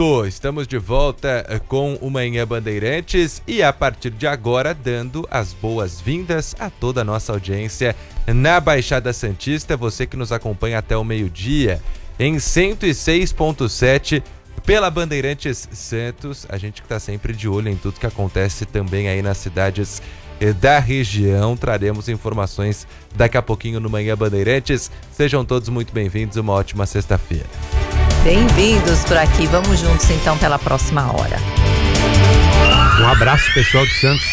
Sextou, estamos de volta com o Manhã Bandeirantes e a partir de agora dando as boas-vindas a toda a nossa audiência na Baixada Santista, você que nos acompanha até o meio-dia em 106.7 pela Bandeirantes Santos, a gente que está sempre de olho em tudo que acontece também aí nas cidades da região, traremos informações daqui a pouquinho no Manhã Bandeirantes. Sejam todos muito bem-vindos, uma ótima sexta-feira. Bem-vindos por aqui, vamos juntos então pela próxima hora. Um abraço pessoal de Santos.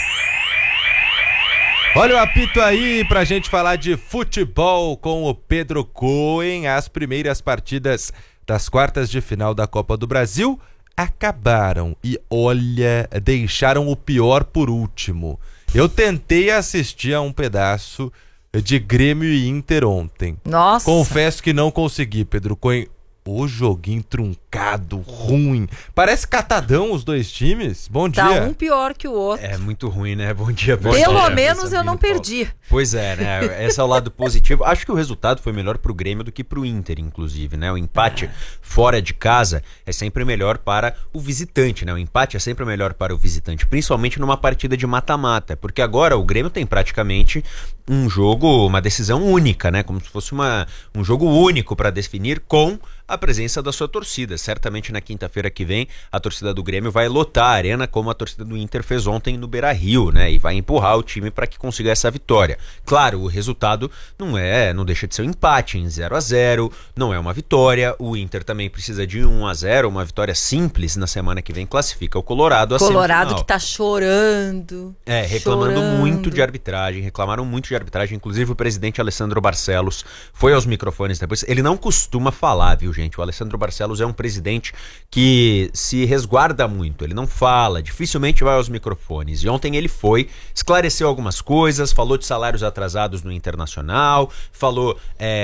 Olha o apito aí pra gente falar de futebol com o Pedro Cohen. As primeiras partidas das quartas de final da Copa do Brasil acabaram e olha, deixaram o pior por último. Eu tentei assistir a um pedaço de Grêmio e Inter ontem. Nossa! Confesso que não consegui, Pedro Cohen. O joguinho truncado, ruim. Parece catadão os dois times. Bom dia. Tá um pior que o outro. É muito ruim, né? Bom dia. Pelo menos eu não perdi. Pois é, né? Esse é o lado positivo. Acho que o resultado foi melhor pro Grêmio do que pro Inter, inclusive, né? O empate fora de casa é sempre melhor para o visitante, né? O empate é sempre melhor para o visitante, principalmente numa partida de mata-mata, porque agora o Grêmio tem praticamente um jogo, uma decisão única, né? Como se fosse um jogo único para definir com a presença da sua torcida. Certamente na quinta-feira que vem a torcida do Grêmio vai lotar a arena como a torcida do Inter fez ontem no Beira-Rio, né? E vai empurrar o time para que consiga essa vitória. Claro, o resultado não deixa de ser um empate em 0-0, não é uma vitória. O Inter também precisa de 1-0, uma vitória simples na semana que vem classifica o Colorado a semifinal. Colorado que tá chorando. Reclamando muito de arbitragem, reclamaram muito de arbitragem, inclusive o presidente Alessandro Barcelos foi aos microfones depois. Ele não costuma falar, viu, gente? O Alessandro Barcelos é um presidente que se resguarda muito, ele não fala, dificilmente vai aos microfones. E ontem ele foi, esclareceu algumas coisas, falou de salários atrasados no Internacional, falou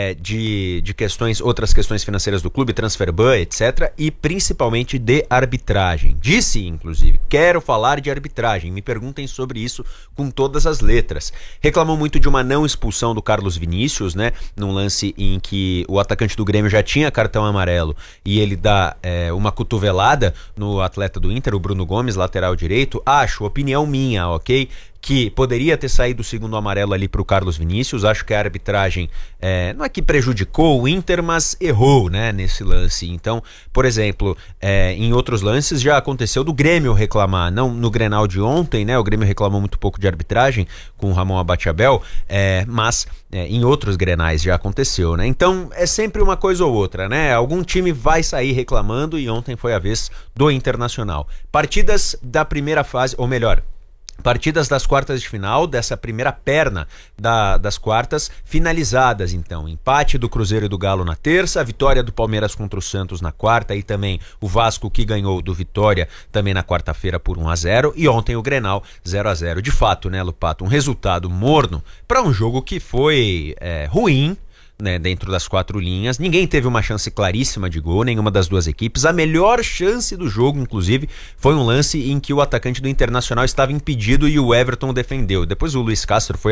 de outras questões financeiras do clube, transferban, etc. E principalmente de arbitragem. Disse, inclusive, quero falar de arbitragem, me perguntem sobre isso com todas as letras. Reclamou muito de uma não expulsão do Carlos Vinícius, né? Num lance em que o atacante do Grêmio já tinha cartão amarelo e ele dá uma cotovelada no atleta do Inter, o Bruno Gomes, lateral direito. Acho, opinião minha, ok? Que poderia ter saído o segundo amarelo ali para o Carlos Vinícius. Acho que a arbitragem não é que prejudicou o Inter, mas errou, né, nesse lance. Então, por exemplo, em outros lances já aconteceu do Grêmio reclamar, não no Grenal de ontem, né, o Grêmio reclamou muito pouco de arbitragem com o Ramon Abate-Abel, mas em outros Grenais já aconteceu, né? Então é sempre uma coisa ou outra, né? Algum time vai sair reclamando e ontem foi a vez do Internacional. Partidas da primeira fase, ou melhor, partidas das quartas de final, dessa primeira perna das quartas, finalizadas então. Empate do Cruzeiro e do Galo na terça, a vitória do Palmeiras contra o Santos na quarta e também o Vasco que ganhou do Vitória também na quarta-feira por 1-0 e ontem o Grenal 0-0. De fato, né, Lupato, um resultado morno para um jogo que foi ruim, né, dentro das quatro linhas. Ninguém teve uma chance claríssima de gol, nenhuma das duas equipes. A melhor chance do jogo, inclusive, foi um lance em que o atacante do Internacional estava impedido e o Everton defendeu. Depois o Luiz Castro foi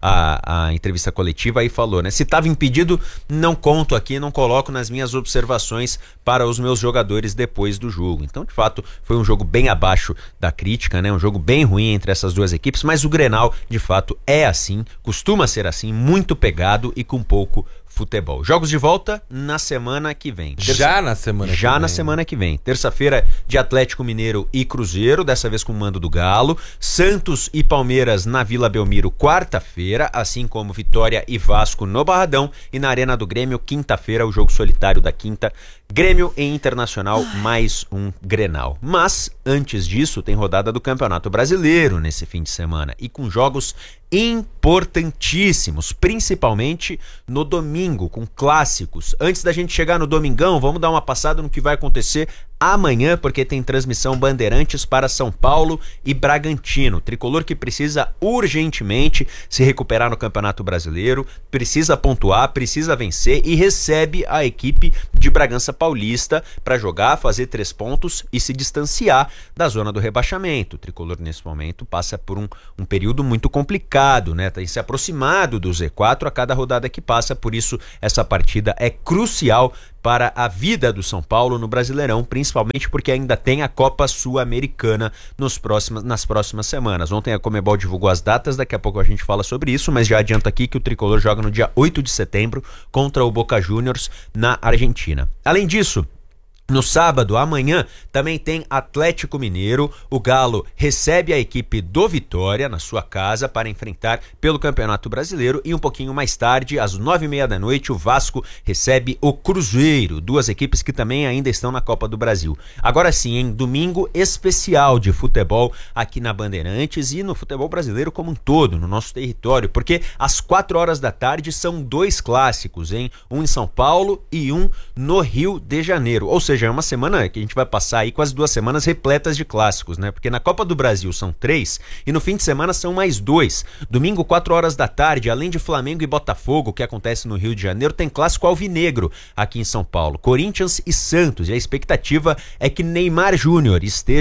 à entrevista coletiva e falou, né? Se estava impedido, não conto aqui, não coloco nas minhas observações para os meus jogadores depois do jogo. Então, de fato, foi um jogo bem abaixo da crítica, né? Um jogo bem ruim entre essas duas equipes, mas o Grenal, de fato, é assim, costuma ser assim, muito pegado e com pouco futebol. Jogos de volta na semana que vem. Já na semana que vem. Terça-feira de Atlético Mineiro e Cruzeiro, dessa vez com o mando do Galo. Santos e Palmeiras na Vila Belmiro, quarta-feira, assim como Vitória e Vasco no Barradão. E na Arena do Grêmio, quinta-feira, o jogo solitário da quinta. Grêmio e Internacional, mais um Grenal. Mas, antes disso, tem rodada do Campeonato Brasileiro nesse fim de semana. E com jogos importantíssimos, principalmente no domingo, com clássicos. Antes da gente chegar no domingão, vamos dar uma passada no que vai acontecer amanhã, porque tem transmissão Bandeirantes para São Paulo e Bragantino. Tricolor que precisa urgentemente se recuperar no Campeonato Brasileiro, precisa pontuar, precisa vencer e recebe a equipe de Bragança Paulista para jogar, fazer 3 pontos e se distanciar da zona do rebaixamento. O Tricolor nesse momento passa por um período muito complicado, né? Tem se aproximado do Z4 a cada rodada que passa, por isso essa partida é crucial para a vida do São Paulo no Brasileirão, principalmente porque ainda tem a Copa Sul-Americana nas próximas semanas. Ontem a Conmebol divulgou as datas, daqui a pouco a gente fala sobre isso, mas já adianto aqui que o Tricolor joga no dia 8 de setembro contra o Boca Juniors na Argentina. Além disso, no sábado, amanhã, também tem Atlético Mineiro. O Galo recebe a equipe do Vitória na sua casa para enfrentar pelo Campeonato Brasileiro. E um pouquinho mais tarde, às 9h30 da noite, o Vasco recebe o Cruzeiro. Duas equipes que também ainda estão na Copa do Brasil. Agora sim, em domingo especial de futebol aqui na Bandeirantes e no futebol brasileiro como um todo, no nosso território. Porque às 4 horas da tarde são 2 clássicos, hein? Um em São Paulo e um no Rio de Janeiro. Ou seja, é uma semana que a gente vai passar aí quase 2 semanas repletas de clássicos, né? Porque na Copa do Brasil são 3 e no fim de semana são mais 2. Domingo, 4 horas da tarde, além de Flamengo e Botafogo, que acontece no Rio de Janeiro, tem clássico alvinegro aqui em São Paulo. Corinthians e Santos. E a expectativa é que Neymar Júnior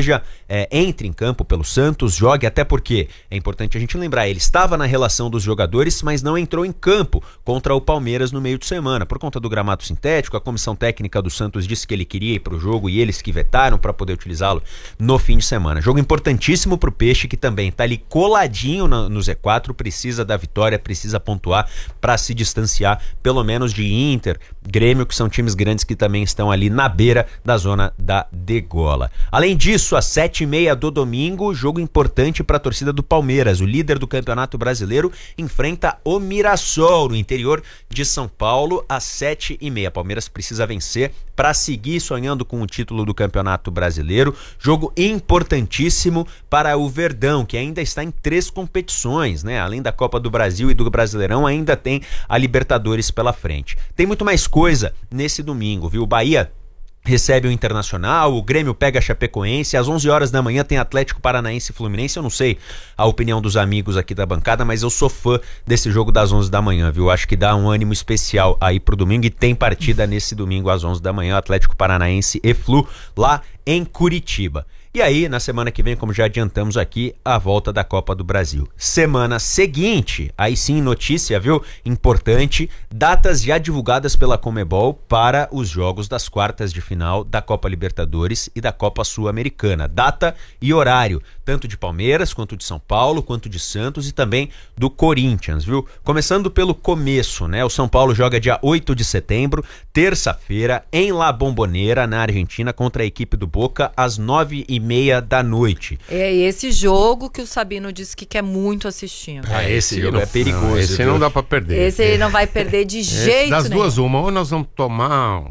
entre em campo pelo Santos, jogue, até porque é importante a gente lembrar, ele estava na relação dos jogadores, mas não entrou em campo contra o Palmeiras no meio de semana. Por conta do gramado sintético, a comissão técnica do Santos disse que ele queria ir para o jogo e eles que vetaram para poder utilizá-lo no fim de semana. Jogo importantíssimo para o Peixe, que também está ali coladinho no Z4, precisa da vitória, precisa pontuar para se distanciar pelo menos de Inter, Grêmio, que são times grandes que também estão ali na beira da zona da degola. Além disso, às 7h30 do domingo, jogo importante para a torcida do Palmeiras. O líder do Campeonato Brasileiro enfrenta o Mirassol, no interior de São Paulo, às 7h30. Palmeiras precisa vencer para seguir sonhando com o título do Campeonato Brasileiro. Jogo importantíssimo para o Verdão, que ainda está em 3 competições, né? Além da Copa do Brasil e do Brasileirão, ainda tem a Libertadores pela frente. Tem muito mais coisa nesse domingo, viu? O Bahia recebe o Internacional, o Grêmio pega a Chapecoense, às 11 horas da manhã tem Atlético Paranaense e Fluminense. Eu não sei a opinião dos amigos aqui da bancada, mas eu sou fã desse jogo das 11 da manhã, viu? Acho que dá um ânimo especial aí pro domingo e tem partida nesse domingo às 11 da manhã, Atlético Paranaense e Flu, lá em Curitiba. E aí, na semana que vem, como já adiantamos aqui, a volta da Copa do Brasil. Semana seguinte, aí sim, notícia, viu? Importante, datas já divulgadas pela Conmebol para os jogos das quartas de final da Copa Libertadores e da Copa Sul-Americana. Data e horário, tanto de Palmeiras, quanto de São Paulo, quanto de Santos e também do Corinthians, viu? Começando pelo começo, né? O São Paulo joga dia 8 de setembro, terça-feira, em La Bombonera, na Argentina, contra a equipe do Boca, às 9h30 da noite. É esse jogo que o Sabino disse que quer muito assistir. Esse jogo é perigoso. Não, esse não dá pra perder. Esse ele não vai perder de jeito das nenhum. duas, uma, ou nós vamos tomar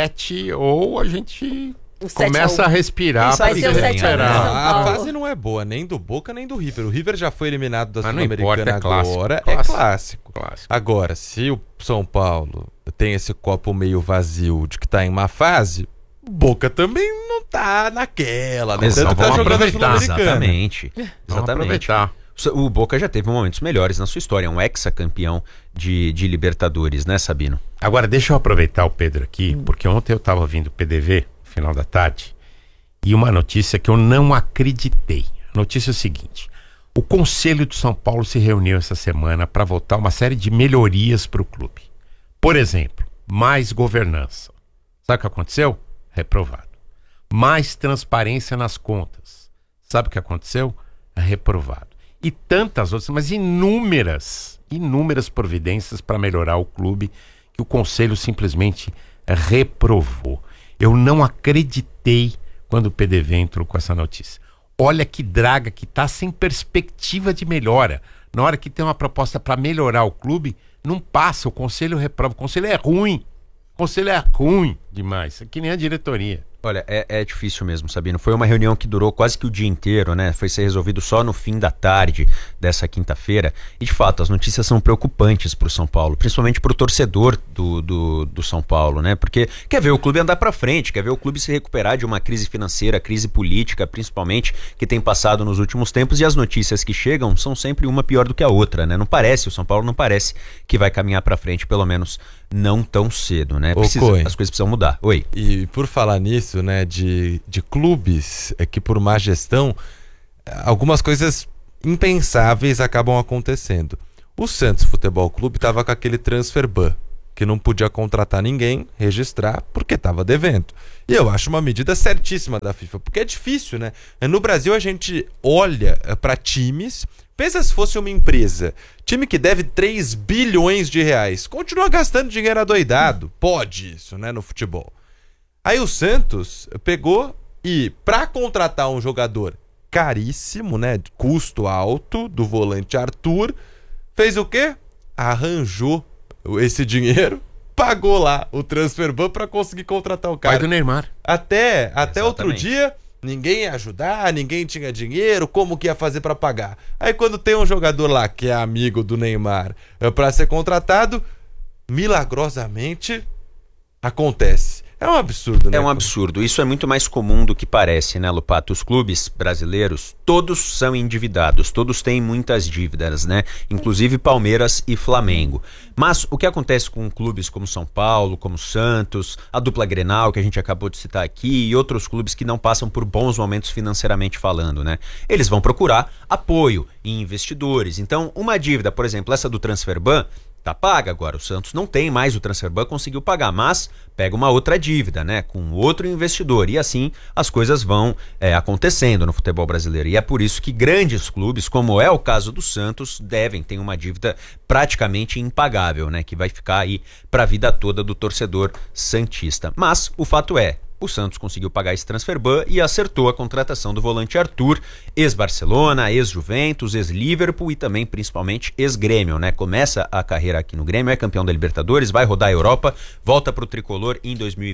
7, ou a gente começa a respirar. Vai ser o 7-1 A fase não é boa, nem do Boca, nem do River. O River já foi eliminado da Sul-Americana agora. É clássico. Agora, se o São Paulo tem esse copo meio vazio de que tá em má fase, Boca também não tá naquela, né? Tanto tá jogando Exatamente. Vamos aproveitar. O Boca já teve momentos melhores na sua história, é um ex-campeão de Libertadores, né, Sabino? Agora, deixa eu aproveitar o Pedro aqui, porque ontem eu estava ouvindo o PDV, final da tarde, e uma notícia que eu não acreditei. A notícia é o seguinte: o Conselho de São Paulo se reuniu essa semana para votar uma série de melhorias para o clube. Por exemplo, mais governança. Sabe o que aconteceu? Reprovado. Mais transparência nas contas. Sabe o que aconteceu? Reprovado. E tantas outras, mas inúmeras providências para melhorar o clube que o Conselho simplesmente reprovou. Eu não acreditei quando o PDV entrou com essa notícia. Olha que draga que tá, sem perspectiva de melhora. Na hora que tem uma proposta para melhorar o clube, não passa, o Conselho reprova. O Conselho é ruim. O Conselho é ruim demais. É que nem a diretoria. Olha, é difícil mesmo, Sabino. Foi uma reunião que durou quase que o dia inteiro, né? Foi ser resolvido só no fim da tarde dessa quinta-feira. E, de fato, as notícias são preocupantes pro São Paulo, principalmente pro torcedor do São Paulo, né? Porque quer ver o clube andar pra frente, quer ver o clube se recuperar de uma crise financeira, crise política, principalmente, que tem passado nos últimos tempos. E as notícias que chegam são sempre uma pior do que a outra, né? O São Paulo não parece que vai caminhar pra frente, pelo menos não tão cedo, né? As coisas precisam mudar. Oi. E por falar nisso, né, de clubes que por má gestão, algumas coisas impensáveis acabam acontecendo. O Santos Futebol Clube estava com aquele transfer ban, que não podia contratar ninguém, registrar, porque estava devendo. E eu acho uma medida certíssima da FIFA, porque é difícil, né? No Brasil a gente olha para times, pensa se fosse uma empresa, time que deve 3 bilhões de reais, continua gastando dinheiro adoidado, pode isso, né, no futebol. Aí o Santos pegou e, para contratar um jogador caríssimo, né, custo alto, do volante Arthur, fez o quê? Arranjou esse dinheiro, pagou lá o transfer ban para conseguir contratar o cara. Pai do Neymar. Até outro dia, ninguém ia ajudar, ninguém tinha dinheiro, como que ia fazer para pagar? Aí quando tem um jogador lá que é amigo do Neymar para ser contratado, milagrosamente acontece. É um absurdo, né? É um absurdo. Isso é muito mais comum do que parece, né, Lupato? Os clubes brasileiros, todos são endividados, todos têm muitas dívidas, né? Inclusive Palmeiras e Flamengo. Mas o que acontece com clubes como São Paulo, como Santos, a dupla Grenal, que a gente acabou de citar aqui, e outros clubes que não passam por bons momentos financeiramente falando, né? Eles vão procurar apoio em investidores. Então, uma dívida, por exemplo, essa do transfer ban, tá paga agora, o Santos não tem mais, o transfer ban conseguiu pagar, mas pega uma outra dívida, né, com outro investidor, e assim as coisas vão acontecendo no futebol brasileiro, e é por isso que grandes clubes, como é o caso do Santos, ter uma dívida praticamente impagável, né, que vai ficar aí para a vida toda do torcedor santista. Mas o fato é, o Santos conseguiu pagar esse transfer ban e acertou a contratação do volante Arthur, ex-Barcelona, ex-Juventus, ex-Liverpool e também, principalmente, ex-Grêmio, né? Começa a carreira aqui no Grêmio, é campeão da Libertadores, vai rodar a Europa, volta para o Tricolor em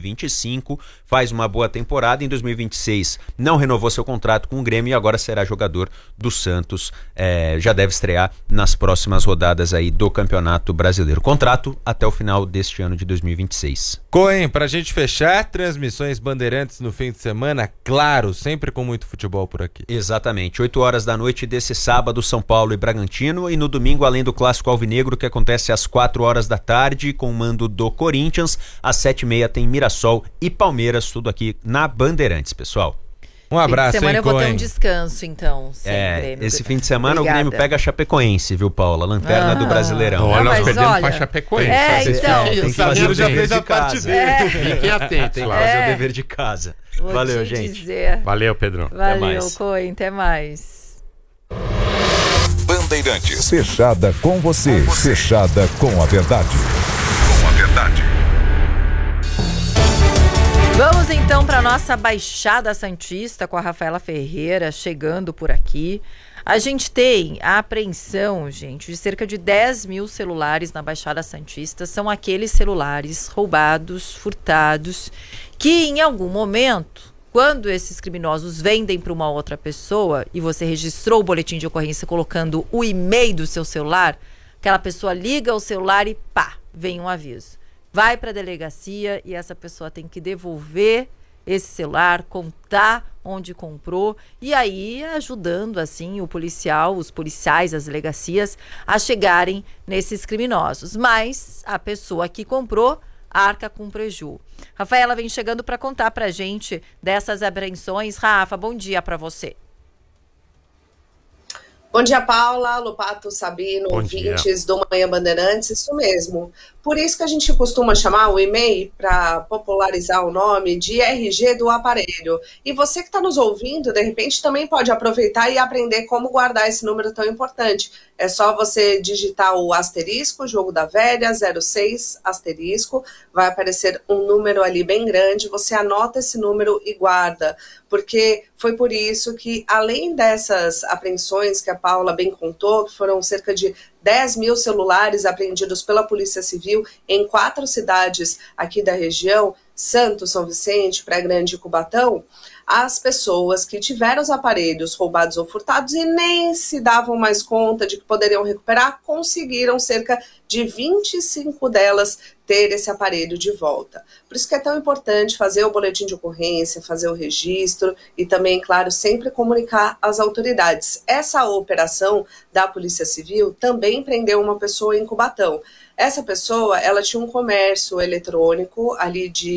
2025, faz uma boa temporada, em 2026 não renovou seu contrato com o Grêmio e agora será jogador do Santos, já deve estrear nas próximas rodadas aí do Campeonato Brasileiro. Contrato até o final deste ano de 2026. Coen, pra gente fechar, transmissões Bandeirantes no fim de semana, claro, sempre com muito futebol por aqui. Exatamente, 8 horas da noite desse sábado, São Paulo e Bragantino, e no domingo, além do Clássico Alvinegro, que acontece às 4 horas da tarde, com o mando do Corinthians, às 7h30 tem Mirassol e Palmeiras, tudo aqui na Bandeirantes, pessoal. Um abraço, fim de semana hein, eu vou ter Coen? um descanso, então. Esse fim de semana Obrigada. o Grêmio pega a Chapecoense, viu, Paula? Lanterna do Brasileirão. Olha, nós mas perdemos olha, pra Chapecoense. então. Tem que O fazer o Zagueiro já dever fez de a parte casa. dele. Fiquem atentos Tem que lá. fazer o dever de casa. Vou Valeu, te gente. dizer. Valeu, Pedrão. Valeu, mais. Coen, até mais. Bandeirantes. Fechada com você. Fechada com a verdade. Com a verdade. Vamos então para nossa Baixada Santista com a Rafaela Ferreira chegando por aqui. A gente tem a apreensão, gente, de cerca de 10 mil celulares na Baixada Santista. São aqueles celulares roubados, furtados, que em algum momento, quando esses criminosos vendem para uma outra pessoa e você registrou o boletim de ocorrência colocando o e-mail do seu celular, aquela pessoa liga o celular e pá, vem um aviso. Vai para a delegacia e essa pessoa tem que devolver esse celular, contar onde comprou e aí ajudando assim o policial, os policiais, as delegacias a chegarem nesses criminosos. Mas a pessoa que comprou arca com preju. Rafaela vem chegando para contar pra gente dessas apreensões. Rafa, bom dia para você. Bom dia, Paula, Lopato, Sabino, Bom ouvintes do Manhã Bandeirantes, isso mesmo. Por isso que a gente costuma chamar o e-mail, para popularizar o nome, de RG do aparelho. E você que está nos ouvindo, de repente, também pode aproveitar e aprender como guardar esse número tão importante. É só você digitar o asterisco, jogo da velha, 06, asterisco, vai aparecer um número ali bem grande, você anota esse número e guarda. Porque foi por isso que, além dessas apreensões que a Paula bem contou, que foram cerca de 10 mil celulares apreendidos pela Polícia Civil em 4 cidades aqui da região, Santos, São Vicente, Praia Grande e Cubatão, as pessoas que tiveram os aparelhos roubados ou furtados e nem se davam mais conta de que poderiam recuperar, conseguiram cerca de 25 delas ter esse aparelho de volta. Por isso que é tão importante fazer o boletim de ocorrência, fazer o registro e também, claro, sempre comunicar às autoridades. Essa operação da Polícia Civil também prendeu uma pessoa em Cubatão. Essa pessoa, ela tinha um comércio eletrônico ali de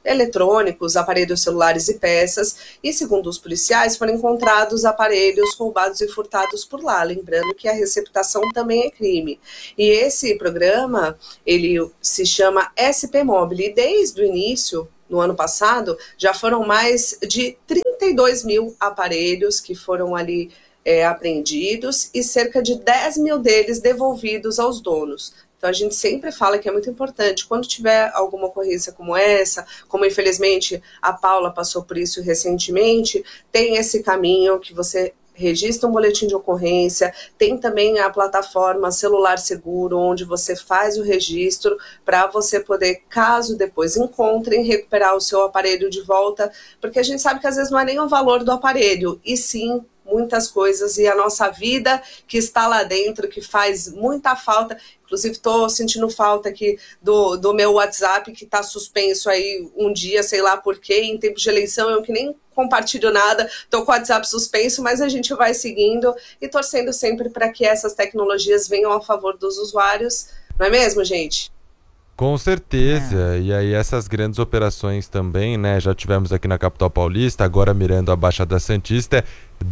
eletrônicos, aparelhos celulares e peças, e segundo os policiais, foram encontrados aparelhos roubados e furtados por lá, lembrando que a receptação também é crime. E esse programa, ele se chama SP Mobile, e desde o início, no ano passado, já foram mais de 32 mil aparelhos que foram ali apreendidos e cerca de 10 mil deles devolvidos aos donos. Então a gente sempre fala que é muito importante, quando tiver alguma ocorrência como essa, como infelizmente a Paula passou por isso recentemente, tem esse caminho que você registra um boletim de ocorrência, tem também a plataforma Celular Seguro, onde você faz o registro para você poder, caso depois encontrem, recuperar o seu aparelho de volta, porque a gente sabe que às vezes não é nem o valor do aparelho, e sim muitas coisas, e a nossa vida que está lá dentro, que faz muita falta. Inclusive estou sentindo falta aqui do meu WhatsApp, que está suspenso aí um dia, sei lá por quê, em tempo de eleição eu que nem compartilho nada, estou com o WhatsApp suspenso, mas a gente vai seguindo e torcendo sempre para que essas tecnologias venham a favor dos usuários, não é mesmo, gente? Com certeza, e aí essas grandes operações também, né, já tivemos aqui na capital paulista, agora mirando a Baixada Santista,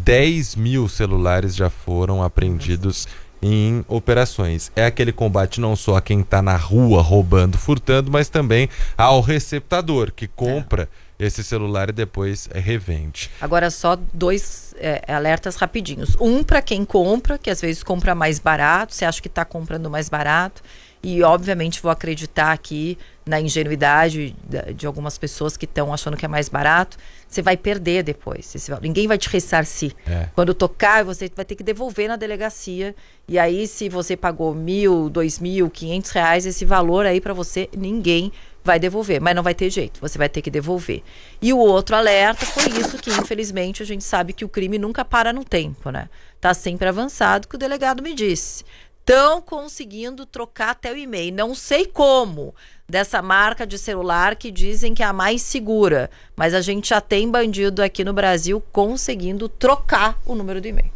10 mil celulares já foram apreendidos em operações. É aquele combate não só a quem está na rua roubando, furtando, mas também ao receptador que compra esse celular e depois revende. Agora só dois alertas rapidinhos. Um para quem compra, que às vezes compra mais barato, você acha que está comprando mais barato, e obviamente vou acreditar aqui na ingenuidade de algumas pessoas que estão achando que é mais barato, você vai perder depois. Ninguém vai te ressarcir. Quando tocar, você vai ter que devolver na delegacia, e aí se você pagou R$1.000, R$2.000, R$500, esse valor aí para você, ninguém vai devolver, mas não vai ter jeito, você vai ter que devolver. E o outro alerta foi isso, que infelizmente a gente sabe que o crime nunca para no tempo, né? Tá sempre avançado, que o delegado me disse. Estão conseguindo trocar até o e-mail, não sei como, dessa marca de celular que dizem que é a mais segura, mas a gente já tem bandido aqui no Brasil conseguindo trocar o número do e-mail.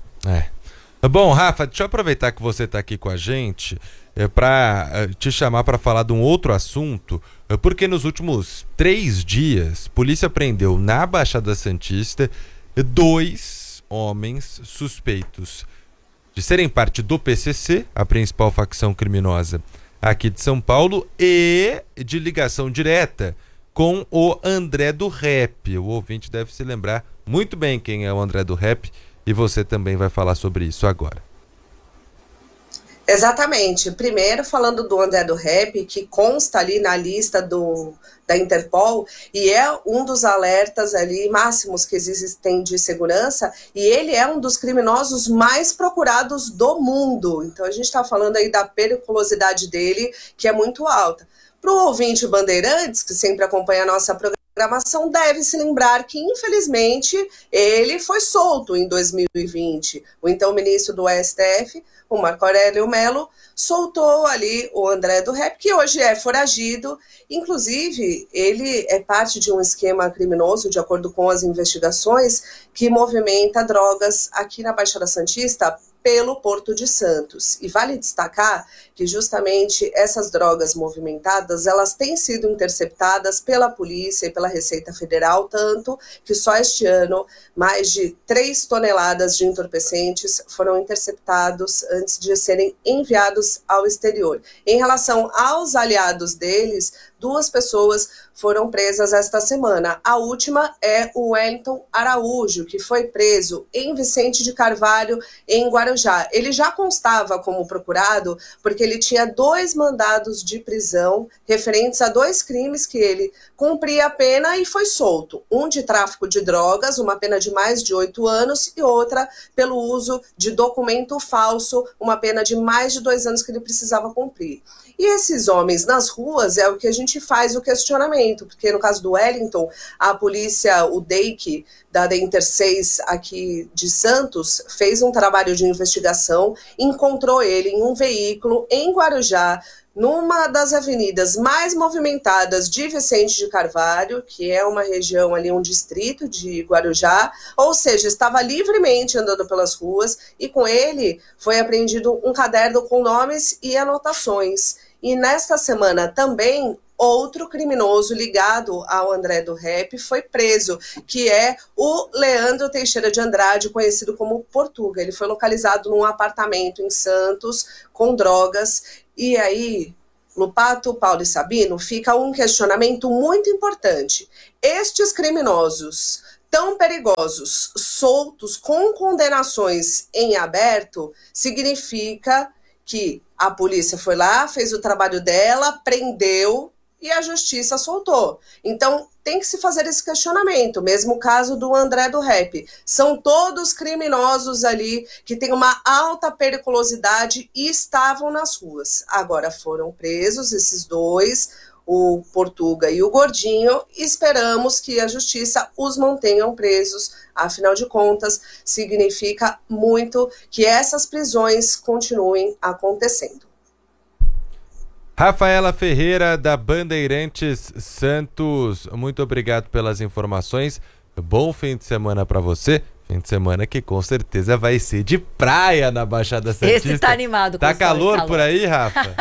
Bom, Rafa, deixa eu aproveitar que você está aqui com a gente para te chamar para falar de um outro assunto, porque nos últimos 3 dias, a polícia prendeu na Baixada Santista 2 homens suspeitos de serem parte do PCC, a principal facção criminosa aqui de São Paulo, e de ligação direta com o André do Rap. O ouvinte deve se lembrar muito bem quem é o André do Rap, e você também vai falar sobre isso agora. Exatamente. Primeiro, falando do André do Rap, que consta ali na lista da Interpol, e é um dos alertas ali máximos que existem de segurança, e ele é um dos criminosos mais procurados do mundo. Então a gente está falando aí da periculosidade dele, que é muito alta. Para o ouvinte Bandeirantes, que sempre acompanha a nossa programação, deve se lembrar que, infelizmente, ele foi solto em 2020. O então ministro do STF, o Marco Aurélio Mello, soltou ali o André do Rap, que hoje é foragido. Inclusive, ele é parte de um esquema criminoso, de acordo com as investigações, que movimenta drogas aqui na Baixada Santista pelo Porto de Santos. E vale destacar que justamente essas drogas movimentadas, elas têm sido interceptadas pela polícia e pela Receita Federal, tanto que só este ano mais de 3 toneladas de entorpecentes foram interceptados antes de serem enviados ao exterior. Em relação aos aliados deles, 2 pessoas foram presas esta semana. A última é o Wellington Araújo, que foi preso em Vicente de Carvalho, em Guarujá. Ele já constava como procurado porque ele tinha 2 mandados de prisão referentes a 2 crimes que ele cumpria a pena e foi solto. Um de tráfico de drogas, uma pena de mais de 8 anos, e outra pelo uso de documento falso, uma pena de mais de 2 anos que ele precisava cumprir. E esses homens nas ruas é o que a gente faz o questionamento, porque no caso do Wellington, a polícia, o DEIC, da Inter 6 aqui de Santos, fez um trabalho de investigação, encontrou ele em um veículo em Guarujá, numa das avenidas mais movimentadas de Vicente de Carvalho, que é uma região ali, um distrito de Guarujá, ou seja, estava livremente andando pelas ruas, e com ele foi apreendido um caderno com nomes e anotações. E nesta semana também, outro criminoso ligado ao André do Rap foi preso, que é o Leandro Teixeira de Andrade, conhecido como Portuga. Ele foi localizado num apartamento em Santos com drogas. E aí, Lupato, Paulo e Sabino, fica um questionamento muito importante. Estes criminosos tão perigosos, soltos, com condenações em aberto, significa que a polícia foi lá, fez o trabalho dela, prendeu e a justiça soltou. Então, tem que se fazer esse questionamento. Mesmo caso do André do Rap. São todos criminosos ali que têm uma alta periculosidade e estavam nas ruas. Agora foram presos esses dois, o Portuga e o Gordinho, e esperamos que a justiça os mantenham presos. Afinal de contas, significa muito que essas prisões continuem acontecendo. Rafaela Ferreira, da Bandeirantes Santos, muito obrigado pelas informações. Bom fim de semana para você. Fim de semana que com certeza vai ser de praia na Baixada Santista. Esse tá animado. Tá calor por aí, Rafa?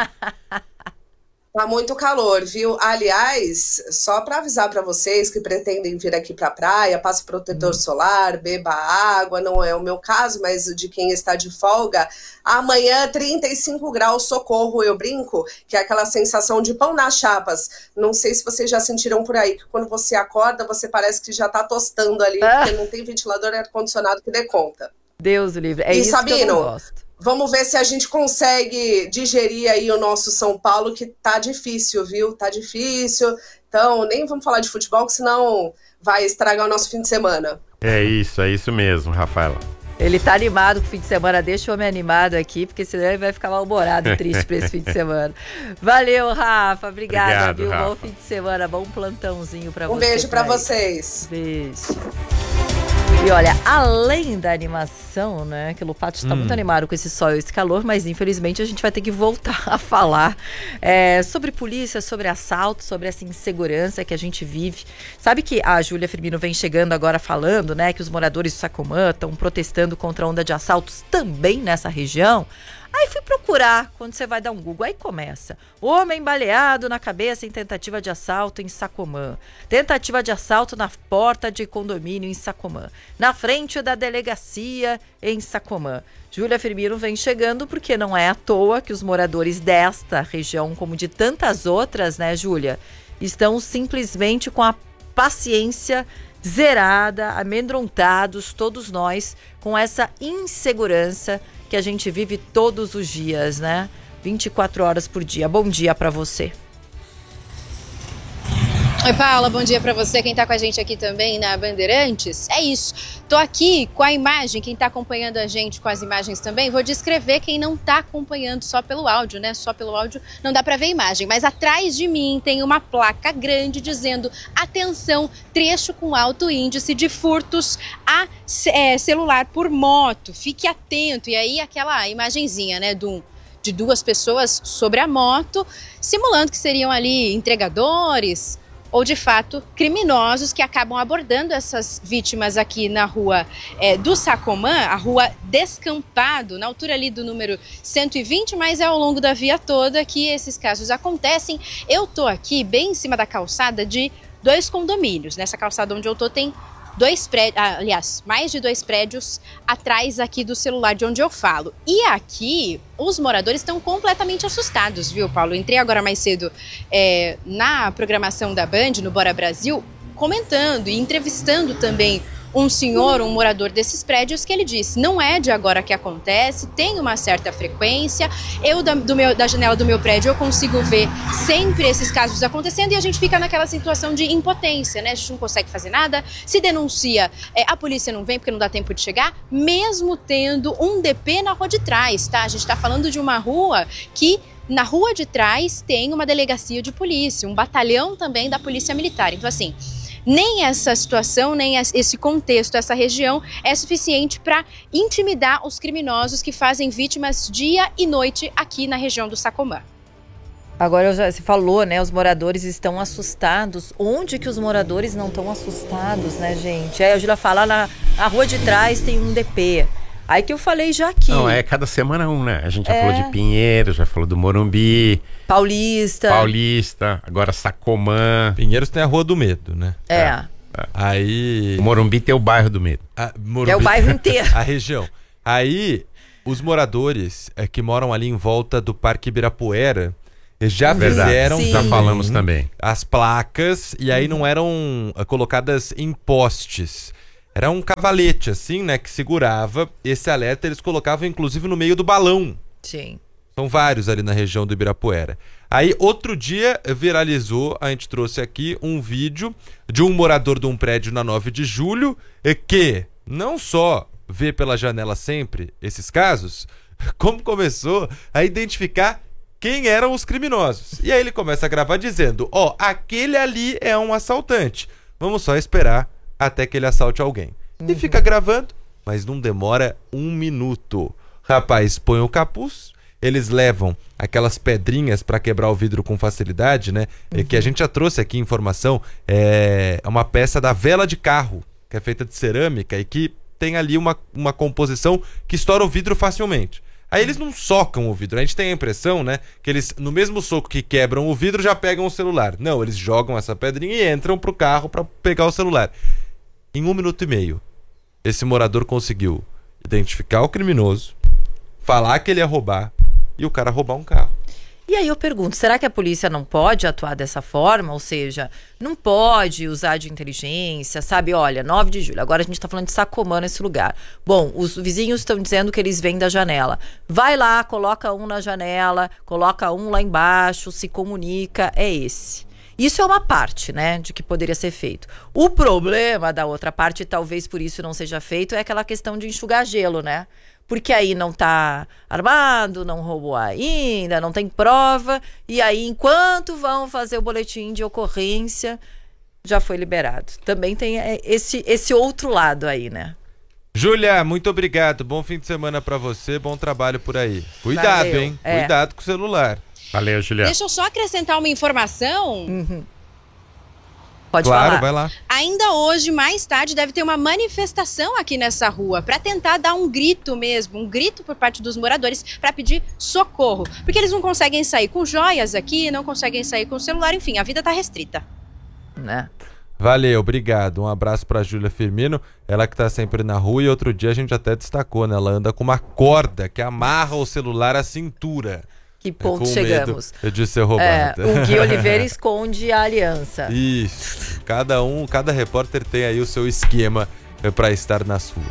Tá muito calor, viu? Aliás, só para avisar para vocês que pretendem vir aqui para a praia, passe protetor solar, beba água, não é o meu caso, mas de quem está de folga. Amanhã, 35 graus, socorro, eu brinco, que é aquela sensação de pão nas chapas. Não sei se vocês já sentiram por aí, que quando você acorda, você parece que já tá tostando ali, porque não tem ventilador e ar-condicionado que dê conta. Deus o livre. É e isso, Sabino, que eu não gosto. Vamos ver se a gente consegue digerir aí o nosso São Paulo, que tá difícil, viu? Tá difícil. Então, nem vamos falar de futebol, que senão vai estragar o nosso fim de semana. É isso mesmo, Rafaela. Ele tá animado com o fim de semana. Deixa o homem animado aqui, porque senão ele vai ficar mal-humorado e triste pra esse fim de semana. Valeu, Rafa. Obrigada, Obrigado, viu? Rafa. Bom fim de semana, bom plantãozinho pra você. Um beijo pra aí. vocês. Beijo. E olha, além da animação, né, que o Lupato está muito animado com esse sol e esse calor, mas infelizmente a gente vai ter que voltar a falar sobre polícia, sobre assalto, sobre essa insegurança que a gente vive. Sabe que a Júlia Firmino vem chegando agora falando, né, que os moradores de Sacomã estão protestando contra a onda de assaltos também nessa região? Aí fui procurar, quando você vai dar um Google, aí começa. Homem baleado na cabeça em tentativa de assalto em Sacomã. Tentativa de assalto na porta de condomínio em Sacomã. Na frente da delegacia em Sacomã. Júlia Firmino vem chegando porque não é à toa que os moradores desta região, como de tantas outras, né, Júlia, estão simplesmente com a paciência zerada, amedrontados, todos nós, com essa insegurança que a gente vive todos os dias, né? 24 horas por dia. Bom dia pra você. Oi, Paula, bom dia pra você, quem tá com a gente aqui também na Bandeirantes. É isso, tô aqui com a imagem, quem tá acompanhando a gente com as imagens também, vou descrever quem não tá acompanhando só pelo áudio, né? Só pelo áudio não dá pra ver a imagem, mas atrás de mim tem uma placa grande dizendo: atenção, trecho com alto índice de furtos a celular por moto, fique atento. E aí aquela imagenzinha, né, de duas pessoas sobre a moto, simulando que seriam ali entregadores ou de fato criminosos que acabam abordando essas vítimas aqui na rua do Sacomã, a rua Descampado, na altura ali do número 120, mas é ao longo da via toda que esses casos acontecem. Eu tô aqui bem em cima da calçada de 2 condomínios. Nessa calçada onde eu tô tem 2 prédios, aliás, mais de 2 prédios atrás aqui do celular de onde eu falo. E aqui os moradores estão completamente assustados, viu, Paulo? Entrei agora mais cedo na programação da Band, no Bora Brasil, comentando e entrevistando também um senhor, um morador desses prédios, que ele disse: não é de agora que acontece, tem uma certa frequência, eu da janela do meu prédio eu consigo ver sempre esses casos acontecendo e a gente fica naquela situação de impotência, né? A gente não consegue fazer nada, se denuncia, a polícia não vem porque não dá tempo de chegar, mesmo tendo um DP na rua de trás, tá? A gente tá falando de uma rua que na rua de trás tem uma delegacia de polícia, um batalhão também da polícia militar, então assim, nem essa situação, nem esse contexto, essa região é suficiente para intimidar os criminosos que fazem vítimas dia e noite aqui na região do Sacomã. Agora, você falou, né, os moradores estão assustados. Onde que os moradores não estão assustados, né, gente? Aí a Júlia fala, na rua de trás tem um DP. Aí que eu falei já aqui. Não, é cada semana um, né? A gente já falou de Pinheiros, já falou do Morumbi. Paulista. Agora Sacomã. Pinheiros tem a Rua do Medo, né? Aí... O Morumbi tem o Bairro do Medo. Morumbi... É o bairro inteiro. A região. Aí, os moradores que moram ali em volta do Parque Ibirapuera já fizeram... Sim. Já falamos também. As placas, e aí não eram colocadas em postes. Era um cavalete, assim, né, que segurava esse alerta. Eles colocavam, inclusive, no meio do balão. Sim. São vários ali na região do Ibirapuera. Aí, outro dia, viralizou, a gente trouxe aqui um vídeo de um morador de um prédio na 9 de julho que não só vê pela janela sempre esses casos, como começou a identificar quem eram os criminosos. E aí ele começa a gravar dizendo, aquele ali é um assaltante. Vamos só esperar até que ele assalte alguém. E fica gravando, mas não demora 1 minuto. Rapaz, põe o capuz, eles levam aquelas pedrinhas para quebrar o vidro com facilidade, né? Que a gente já trouxe aqui informação, é uma peça da vela de carro, que é feita de cerâmica e que tem ali uma composição que estoura o vidro facilmente. Aí eles não socam o vidro. A gente tem a impressão, né, que eles, no mesmo soco que quebram o vidro, já pegam o celular. Não, eles jogam essa pedrinha e entram pro carro para pegar o celular. Em 1 minuto e meio, esse morador conseguiu identificar o criminoso, falar que ele ia roubar e o cara roubar um carro. E aí eu pergunto, será que a polícia não pode atuar dessa forma? Ou seja, não pode usar de inteligência, sabe? Olha, 9 de julho, agora a gente tá falando de Sacomã nesse lugar. Bom, os vizinhos estão dizendo que eles vêm da janela. Vai lá, coloca um na janela, coloca um lá embaixo, se comunica, é esse. Isso é uma parte, né, de que poderia ser feito. O problema da outra parte, talvez por isso não seja feito, é aquela questão de enxugar gelo, né? Porque aí não tá armado, não roubou ainda, não tem prova, e aí enquanto vão fazer o boletim de ocorrência, já foi liberado. Também tem esse outro lado aí, né? Júlia, muito obrigado, bom fim de semana pra você, bom trabalho por aí. Cuidado, Valeu. hein? Cuidado com o celular. Valeu, Juliana. Deixa eu só acrescentar uma informação. Pode Claro, falar. vai lá. Ainda hoje, mais tarde, deve ter uma manifestação aqui nessa rua para tentar dar um grito mesmo, um grito por parte dos moradores para pedir socorro. Porque eles não conseguem sair com joias aqui, não conseguem sair com o celular, enfim, a vida tá restrita. Né? Valeu, obrigado. Um abraço pra Júlia Firmino, ela que tá sempre na rua, e outro dia a gente até destacou, né? Ela anda com uma corda que amarra o celular à cintura. Que ponto com chegamos? Medo de ser roubado. O Gui Oliveira esconde a aliança. Isso. Cada repórter tem aí o seu esquema para estar nas ruas.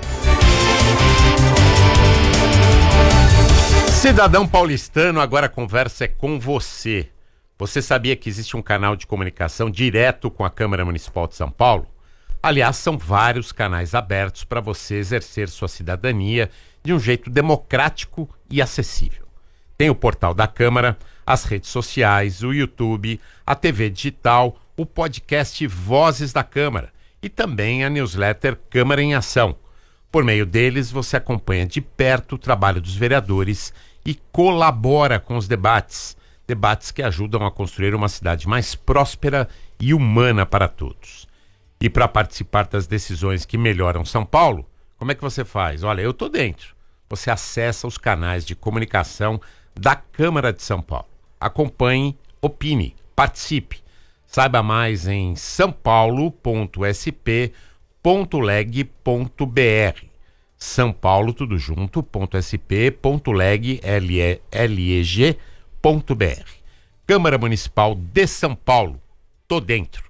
Cidadão paulistano, agora a conversa é com você. Você sabia que existe um canal de comunicação direto com a Câmara Municipal de São Paulo? Aliás, são vários canais abertos para você exercer sua cidadania de um jeito democrático e acessível. Tem o portal da Câmara, as redes sociais, o YouTube, a TV digital, o podcast Vozes da Câmara e também a newsletter Câmara em Ação. Por meio deles, você acompanha de perto o trabalho dos vereadores e colabora com os debates que ajudam a construir uma cidade mais próspera e humana para todos. E para participar das decisões que melhoram São Paulo, como é que você faz? Olha, eu tô dentro. Você acessa os canais de comunicação da Câmara de São Paulo. Acompanhe, opine, participe. Saiba mais em saopaulo.sp.leg.br. São Paulo, tudo junto, .sp.leg.br. Câmara Municipal de São Paulo. Tô dentro.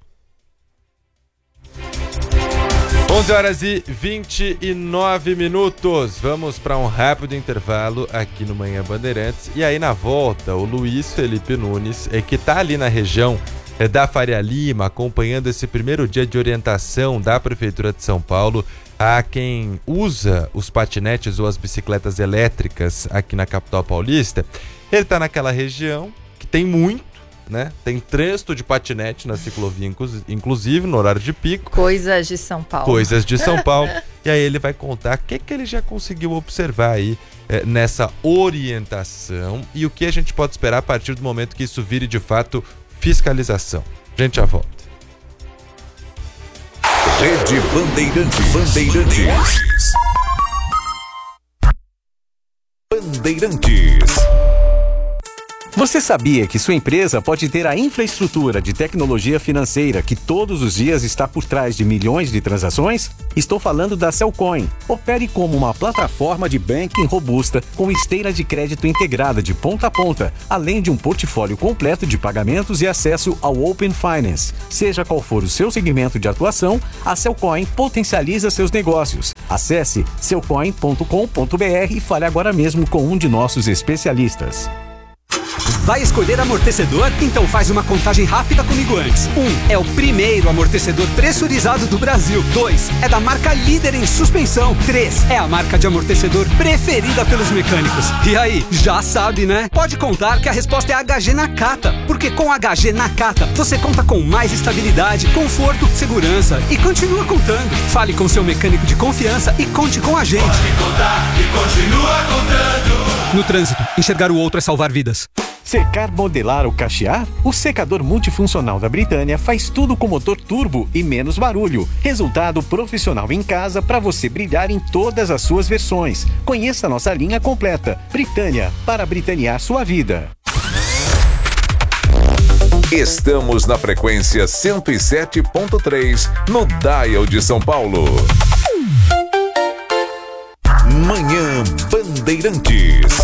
11h29. Vamos para um rápido intervalo aqui no Manhã Bandeirantes. E aí na volta, o Luiz Felipe Nunes, que está ali na região da Faria Lima, acompanhando esse primeiro dia de orientação da Prefeitura de São Paulo a quem usa os patinetes ou as bicicletas elétricas aqui na capital paulista. Ele está naquela região que tem muito, né? Tem trânsito de patinete na ciclovia, inclusive no horário de pico. Coisas de São Paulo. Coisas de São Paulo. E aí ele vai contar o que ele já conseguiu observar aí nessa orientação e o que a gente pode esperar a partir do momento que isso vire de fato fiscalização. A gente já volta. Rede Bandeirantes. Bandeirantes. Você sabia que sua empresa pode ter a infraestrutura de tecnologia financeira que todos os dias está por trás de milhões de transações? Estou falando da Cellcoin. Opere como uma plataforma de banking robusta com esteira de crédito integrada de ponta a ponta, além de um portfólio completo de pagamentos e acesso ao Open Finance. Seja qual for o seu segmento de atuação, a Cellcoin potencializa seus negócios. Acesse cellcoin.com.br e fale agora mesmo com um de nossos especialistas. Vai escolher amortecedor? Então faz uma contagem rápida comigo antes. 1. É o primeiro amortecedor pressurizado do Brasil. 2. É da marca líder em suspensão. 3. É a marca de amortecedor preferida pelos mecânicos. E aí, já sabe, né? Pode contar que a resposta é HG Nakata. Porque com HG Nakata, você conta com mais estabilidade, conforto, segurança e continua contando. Fale com seu mecânico de confiança e conte com a gente. Pode contar e continua contando. No trânsito, enxergar o outro é salvar vidas. Secar, modelar ou cachear? O secador multifuncional da Britânia faz tudo com motor turbo e menos barulho. Resultado profissional em casa para você brilhar em todas as suas versões. Conheça nossa linha completa. Britânia, para britanear sua vida. Estamos na frequência 107.3 no Dial de São Paulo. Manhã Bandeirantes.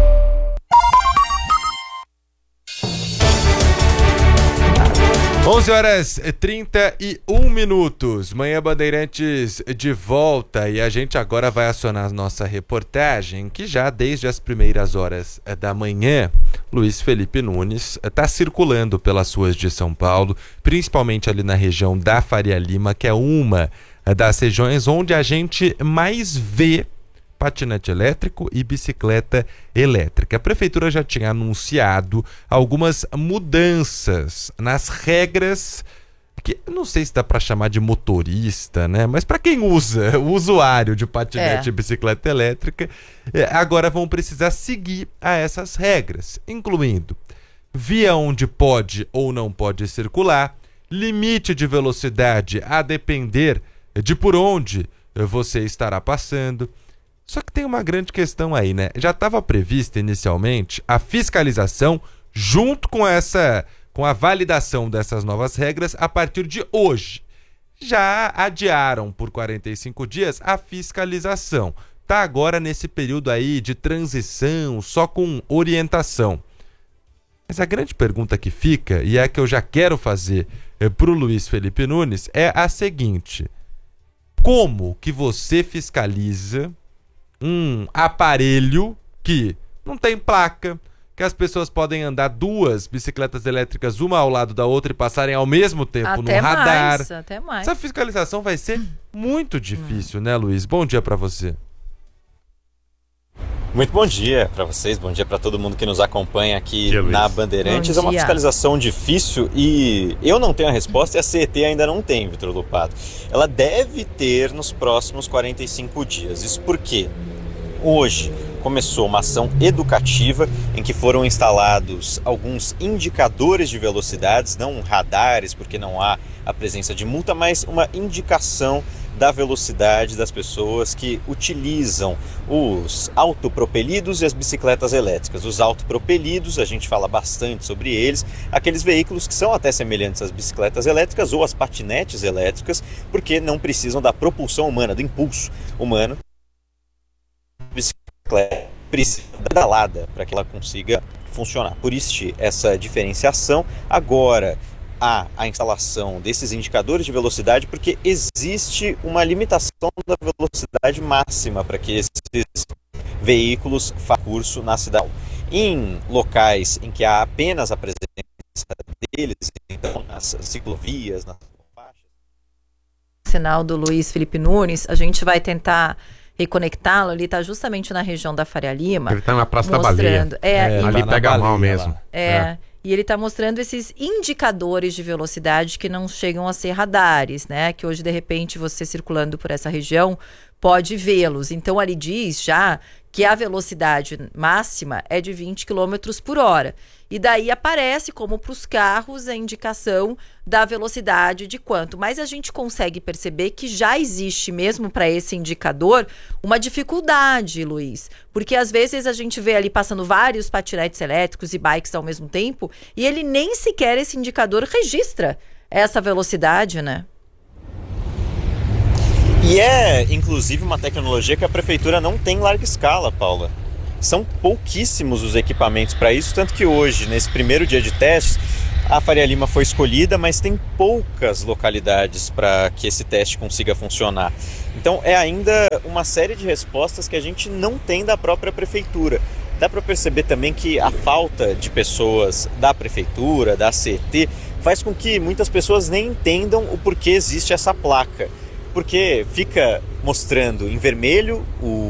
11h31. Manhã Bandeirantes de volta e a gente agora vai acionar a nossa reportagem que já desde as primeiras horas da manhã, Luiz Felipe Nunes está circulando pelas ruas de São Paulo, principalmente ali na região da Faria Lima, que é uma das regiões onde a gente mais vê patinete elétrico e bicicleta elétrica. A prefeitura já tinha anunciado algumas mudanças nas regras, que não sei se dá para chamar de motorista, né? Mas para quem usa, o usuário de patinete e bicicleta elétrica, agora vão precisar seguir a essas regras, incluindo via onde pode ou não pode circular, limite de velocidade a depender de por onde você estará passando. Só que tem uma grande questão aí, né? Já estava prevista inicialmente a fiscalização junto com a validação dessas novas regras a partir de hoje. Já adiaram por 45 dias a fiscalização. Tá agora nesse período aí de transição, só com orientação. Mas a grande pergunta que fica, e é a que eu já quero fazer para o Luiz Felipe Nunes, é a seguinte: como que você fiscaliza um aparelho que não tem placa, que as pessoas podem andar duas bicicletas elétricas uma ao lado da outra e passarem ao mesmo tempo no radar? Até mais. Essa fiscalização vai ser muito difícil, né, Luiz? Bom dia para você. Muito bom dia para vocês, bom dia para todo mundo que nos acompanha aqui na Bandeirantes. É uma fiscalização difícil e eu não tenho a resposta e a CET ainda não tem, Vitor Lupato. Ela deve ter nos próximos 45 dias. Isso porque hoje começou uma ação educativa em que foram instalados alguns indicadores de velocidades, não radares, porque não há a presença de multa, mas uma indicação da velocidade das pessoas que utilizam os autopropelidos e as bicicletas elétricas. Os autopropelidos, a gente fala bastante sobre eles, aqueles veículos que são até semelhantes às bicicletas elétricas ou às patinetes elétricas, porque não precisam da propulsão humana, do impulso humano. A bicicleta precisa da lada para que ela consiga funcionar. Por isso, essa diferenciação. Agora, há a instalação desses indicadores de velocidade porque existe uma limitação da velocidade máxima para que esses veículos façam curso na cidade. Em locais em que há apenas a presença deles, então nas ciclovias, nas faixas. Sinal do Luiz Felipe Nunes, a gente vai tentar reconectá-lo. Ele está justamente na região da Faria Lima. Ele está na Praça da Baleia. Ali pega mal mesmo. E ele está mostrando esses indicadores de velocidade que não chegam a ser radares, né? Que hoje, de repente, você circulando por essa região pode vê-los. Então, ali diz já que a velocidade máxima é de 20 km por hora. E daí aparece, como para os carros, a indicação da velocidade de quanto. Mas a gente consegue perceber que já existe, mesmo para esse indicador, uma dificuldade, Luiz. Porque às vezes a gente vê ali passando vários patinetes elétricos e bikes ao mesmo tempo, e ele nem sequer, esse indicador, registra essa velocidade, né? E é, inclusive, uma tecnologia que a prefeitura não tem em larga escala, Paula. São pouquíssimos os equipamentos para isso, tanto que hoje, nesse primeiro dia de testes, a Faria Lima foi escolhida, mas tem poucas localidades para que esse teste consiga funcionar. Então é ainda uma série de respostas que a gente não tem da própria prefeitura. Dá para perceber também que a falta de pessoas da prefeitura, da CET, faz com que muitas pessoas nem entendam o porquê existe essa placa. Porque fica mostrando em vermelho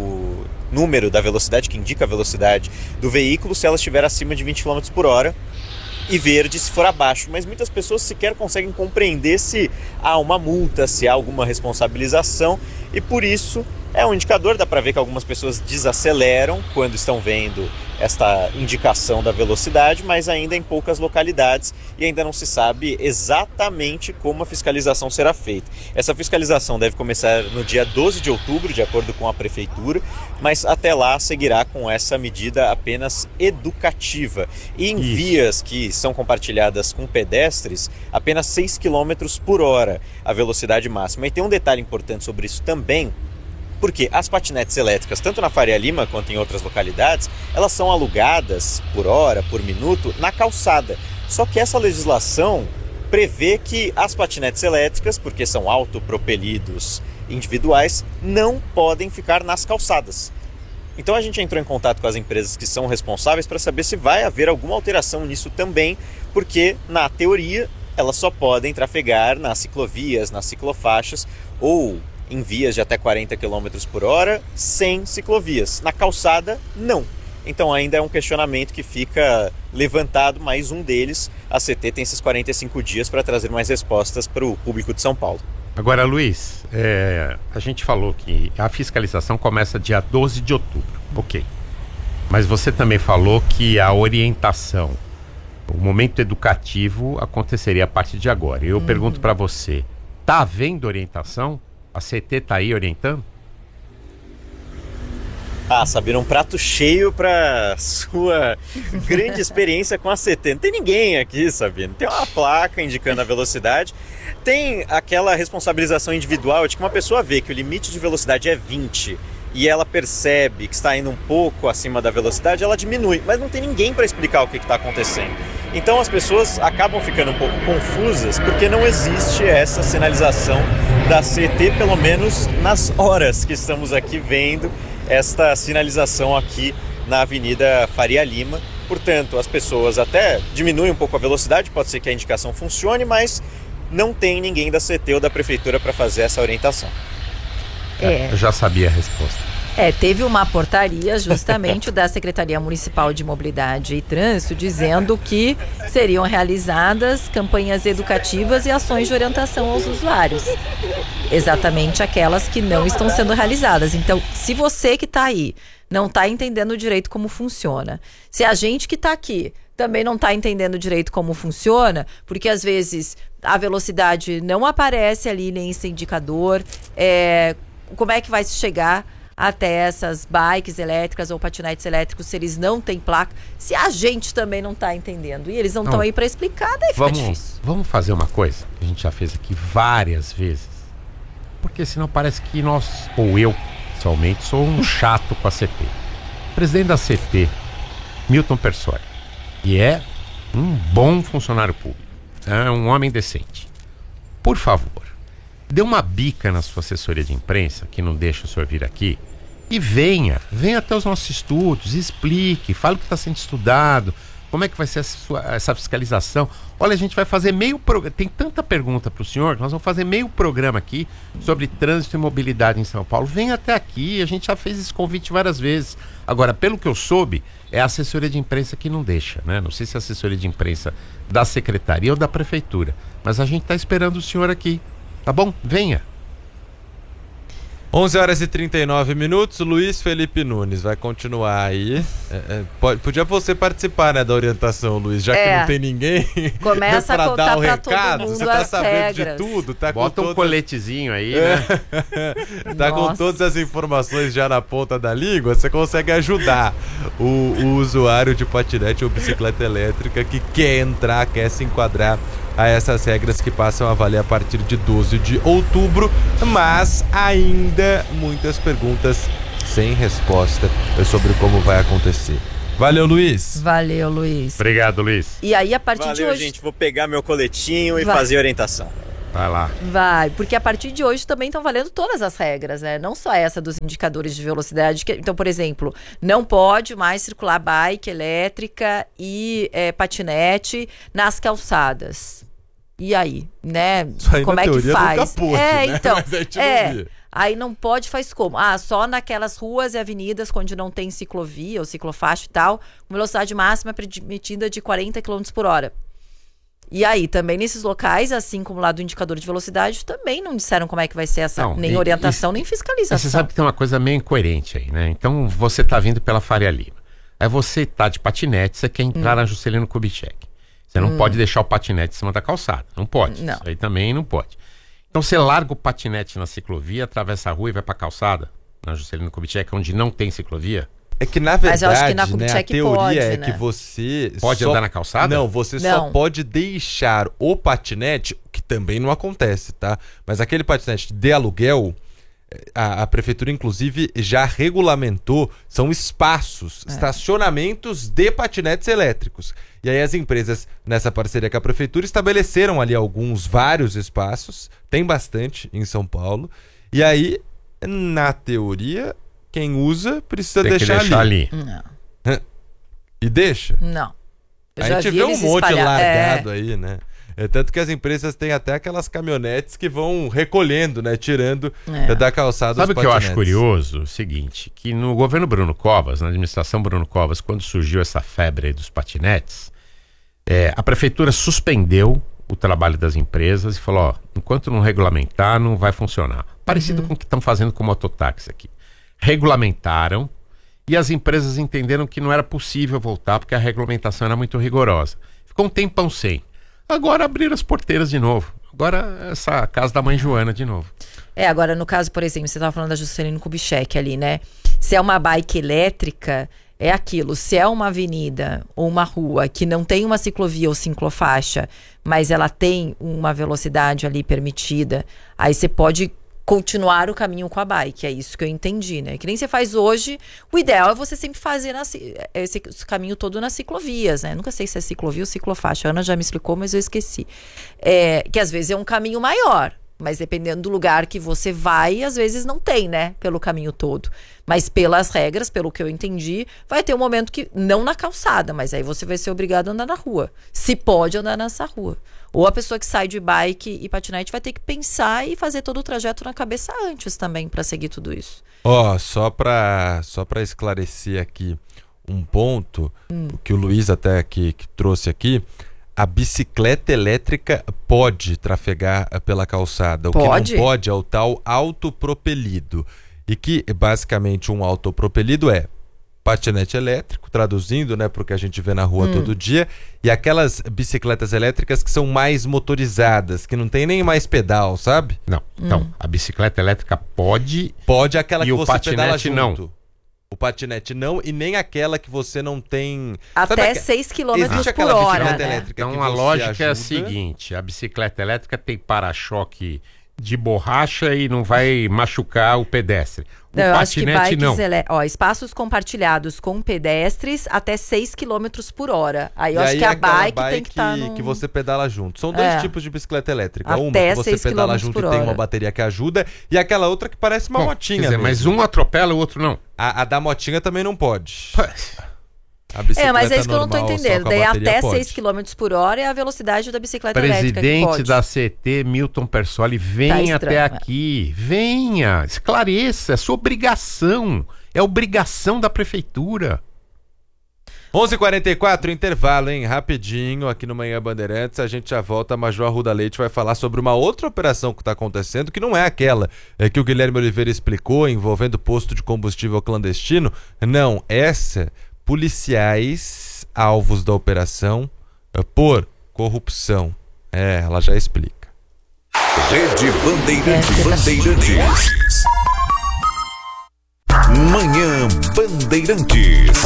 o número da velocidade, que indica a velocidade do veículo, se ela estiver acima de 20 km por hora, e verde se for abaixo. Mas muitas pessoas sequer conseguem compreender se há uma multa, se há alguma responsabilização, e por isso é um indicador. Dá para ver que algumas pessoas desaceleram quando estão vendo esta indicação da velocidade, mas ainda em poucas localidades, e ainda não se sabe exatamente como a fiscalização será feita. Essa fiscalização deve começar no dia 12 de outubro, de acordo com a prefeitura, mas até lá seguirá com essa medida apenas educativa. E em vias que são compartilhadas com pedestres, apenas 6 km por hora a velocidade máxima. E tem um detalhe importante sobre isso também, porque as patinetes elétricas, tanto na Faria Lima quanto em outras localidades, elas são alugadas por hora, por minuto, na calçada. Só que essa legislação prevê que as patinetes elétricas, porque são autopropelidos individuais, não podem ficar nas calçadas. Então a gente entrou em contato com as empresas que são responsáveis para saber se vai haver alguma alteração nisso também, porque na teoria elas só podem trafegar nas ciclovias, nas ciclofaixas ou em vias de até 40 km por hora, sem ciclovias. Na calçada, não. Então ainda é um questionamento que fica levantado, mais um deles. A CT tem esses 45 dias para trazer mais respostas para o público de São Paulo. Agora, Luiz, a gente falou que a fiscalização começa dia 12 de outubro. Ok. Mas você também falou que a orientação, o momento educativo aconteceria a partir de agora. Eu pergunto para você, tá havendo orientação? A CT está aí orientando? Sabina, um prato cheio para sua grande experiência com a CT. Não tem ninguém aqui, Sabina. Tem uma placa indicando a velocidade. Tem aquela responsabilização individual de que uma pessoa vê que o limite de velocidade é 20 e ela percebe que está indo um pouco acima da velocidade, ela diminui. Mas não tem ninguém para explicar o que está acontecendo. Então as pessoas acabam ficando um pouco confusas porque não existe essa sinalização da CT, pelo menos nas horas que estamos aqui vendo esta sinalização aqui na Avenida Faria Lima. Portanto, as pessoas até diminuem um pouco a velocidade, pode ser que a indicação funcione, mas não tem ninguém da CT ou da Prefeitura para fazer essa orientação. Eu já sabia a resposta. Teve uma portaria justamente da Secretaria Municipal de Mobilidade e Trânsito dizendo que seriam realizadas campanhas educativas e ações de orientação aos usuários. Exatamente aquelas que não estão sendo realizadas. Então, se você que está aí não está entendendo direito como funciona, se a gente que está aqui também não está entendendo direito como funciona, porque às vezes a velocidade não aparece ali nesse indicador, como é que vai se chegar até essas bikes elétricas ou patinetes elétricos se eles não têm placa, se a gente também não está entendendo e eles não estão aí para explicar, daí fica difícil. Vamos fazer uma coisa que a gente já fez aqui várias vezes, porque senão parece que nós, ou eu, pessoalmente, sou um chato com a CT. O presidente da CT, Milton Persoli, e é um bom funcionário público, é um homem decente. Por favor, dê uma bica na sua assessoria de imprensa, que não deixa o senhor vir aqui, e venha até os nossos estúdios, explique, fale o que está sendo estudado, como é que vai ser essa fiscalização. Olha, a gente vai fazer meio programa, tem tanta pergunta para o senhor, que nós vamos fazer meio programa aqui sobre trânsito e mobilidade em São Paulo. Venha até aqui, a gente já fez esse convite várias vezes. Agora, pelo que eu soube, é a assessoria de imprensa que não deixa, né? Não sei se é a assessoria de imprensa da secretaria ou da prefeitura, mas a gente está esperando o senhor aqui. Tá bom? Venha. 11h39, Luiz Felipe Nunes vai continuar aí. Podia você participar, né, da orientação, Luiz, já que não tem ninguém. Começa a contar dar o pra recado, todo mundo você tá as sabendo regras. de tudo, tá? Bota um coletezinho aí, né? Tá com todas as informações já na ponta da língua, você consegue ajudar o usuário de patinete ou bicicleta elétrica que quer entrar, quer se enquadrar a essas regras que passam a valer a partir de 12 de outubro, mas ainda muitas perguntas sem resposta sobre como vai acontecer. Valeu, Luiz. Valeu, Luiz. Obrigado, Luiz. E aí, a partir de hoje... gente. Vou pegar meu coletinho e fazer orientação. Vai lá. Vai, porque a partir de hoje também estão valendo todas as regras, né? Não só essa dos indicadores de velocidade. Então, por exemplo, não pode mais circular bike elétrica e patinete nas calçadas. E aí, né? Aí, como é que faz? Nunca pôde, né? Então, mas a gente não via. Aí não pode, faz como? Só naquelas ruas e avenidas onde não tem ciclovia ou ciclofaixa e tal, com velocidade máxima permitida de 40 km por hora. E aí, também nesses locais, assim como lá do indicador de velocidade, também não disseram como é que vai ser essa, nem orientação, nem fiscalização. Você sabe que tem uma coisa meio incoerente aí, né? Então, você tá vindo pela Faria Lima. Aí você tá de patinete, você quer entrar na Juscelino Kubitschek. Você não pode deixar o patinete em cima da calçada. Não pode. Não. Isso aí também não pode. Então você larga o patinete na ciclovia, atravessa a rua e vai pra calçada, na Juscelino Kubitschek, onde não tem ciclovia. É que na verdade, mas eu acho que na né, a Kubitschek teoria pode, é né? que você pode andar na calçada? Não, você só pode deixar o patinete, o que também não acontece, tá? Mas aquele patinete de aluguel, a prefeitura inclusive já regulamentou, são espaços, estacionamentos de patinetes elétricos. E aí as empresas, nessa parceria com a prefeitura, estabeleceram ali vários espaços, tem bastante em São Paulo, e aí, na teoria, quem usa precisa deixar ali. Não. E deixa? Não. A gente vê um monte largado aí, né? Tanto que as empresas têm até aquelas caminhonetes que vão recolhendo, né? Tirando da calçada os patinetes. Sabe o que eu acho curioso? O seguinte, que no governo Bruno Covas, na administração Bruno Covas, quando surgiu essa febre aí dos patinetes, a prefeitura suspendeu o trabalho das empresas e falou, enquanto não regulamentar, não vai funcionar. Parecido com o que estão fazendo com o mototáxi aqui. Regulamentaram e as empresas entenderam que não era possível voltar porque a regulamentação era muito rigorosa. Ficou um tempão sem. Agora abriram as porteiras de novo. Agora essa casa da mãe Joana de novo. Agora no caso, por exemplo, você estava falando da Juscelino Kubitschek ali, né? Se é uma bike elétrica, é aquilo. Se é uma avenida ou uma rua que não tem uma ciclovia ou ciclofaixa, mas ela tem uma velocidade ali permitida, aí você pode continuar o caminho com a bike, é isso que eu entendi, né? Que nem você faz hoje, o ideal é você sempre fazer esse caminho todo nas ciclovias, né? Nunca sei se é ciclovia ou ciclofaixa, a Ana já me explicou, mas eu esqueci. Que às vezes é um caminho maior, mas dependendo do lugar que você vai, às vezes não tem, né? Pelo caminho todo. Mas pelas regras, pelo que eu entendi, vai ter um momento que, não na calçada, mas aí você vai ser obrigado a andar na rua. Se pode andar nessa rua. Ou a pessoa que sai de bike e patinete vai ter que pensar e fazer todo o trajeto na cabeça antes também para seguir tudo isso. Só pra esclarecer aqui um ponto, que o Luiz até que trouxe aqui, a bicicleta elétrica pode trafegar pela calçada. O que não pode é o tal autopropelido. E que, basicamente, um autopropelido é patinete elétrico, traduzindo, né, porque a gente vê na rua todo dia, e aquelas bicicletas elétricas que são mais motorizadas, que não tem nem mais pedal, sabe? Não, então, a bicicleta elétrica pode... Pode aquela que você pedala junto. Não. O patinete não, e nem aquela que você não tem... Até 6 km por hora, né? Então a lógica é a seguinte, a bicicleta elétrica tem para-choque de borracha e não vai machucar o pedestre. O não, patinete não. Espaços compartilhados com pedestres até 6 km por hora. Aí eu acho que a bike tem que estar que você pedala junto. São dois tipos de bicicleta elétrica. Até uma que você 6 pedala km junto por e tem hora. uma bateria que ajuda, e aquela outra que parece uma motinha. Quer dizer, mas um atropela, o outro não. A da motinha também não pode. Mas é isso que eu não tô entendendo. Daí até 6 km por hora é a velocidade da bicicleta elétrica que pode. Presidente da CET, Milton Persoli, venha até aqui. Venha, esclareça, é sua obrigação. É obrigação da prefeitura. 11h44, intervalo, hein? Rapidinho, aqui no Manhã Bandeirantes, a gente já volta. A Major Arruda Leite vai falar sobre uma outra operação que está acontecendo, que não é aquela que o Guilherme Oliveira explicou, envolvendo posto de combustível clandestino. Não, essa, policiais alvos da operação por corrupção. Ela já explica. Rede Bandeirantes. Manhã Bandeirantes.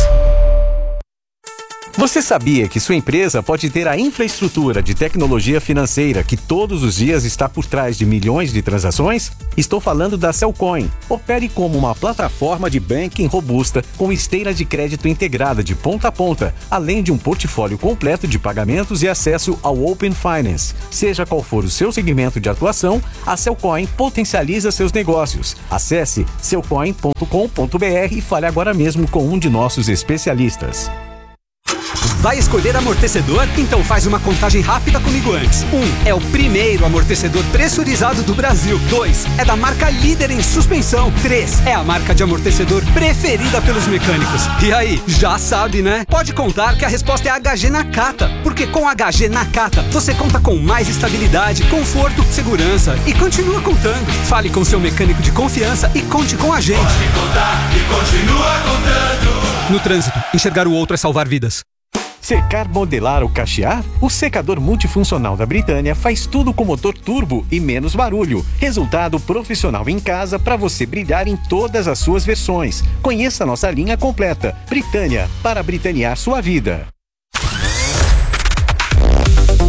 Você sabia que sua empresa pode ter a infraestrutura de tecnologia financeira que todos os dias está por trás de milhões de transações? Estou falando da Cellcoin. Opere como uma plataforma de banking robusta com esteira de crédito integrada de ponta a ponta, além de um portfólio completo de pagamentos e acesso ao Open Finance. Seja qual for o seu segmento de atuação, a Cellcoin potencializa seus negócios. Acesse cellcoin.com.br e fale agora mesmo com um de nossos especialistas. Vai escolher amortecedor? Então faz uma contagem rápida comigo antes. 1. É o primeiro amortecedor pressurizado do Brasil. 2. É da marca líder em suspensão. 3. É a marca de amortecedor preferida pelos mecânicos. E aí, já sabe, né? Pode contar que a resposta é HG Nakata. Porque com HG Nakata, você conta com mais estabilidade, conforto, segurança e continua contando. Fale com seu mecânico de confiança e conte com a gente. Pode contar e continua contando. No trânsito, enxergar o outro é salvar vidas. Secar, modelar ou cachear? O secador multifuncional da Britânia faz tudo com motor turbo e menos barulho. Resultado profissional em casa para você brilhar em todas as suas versões. Conheça nossa linha completa. Britânia, para britanear sua vida.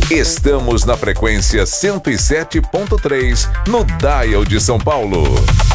Estamos na frequência 107.3 no Dial de São Paulo.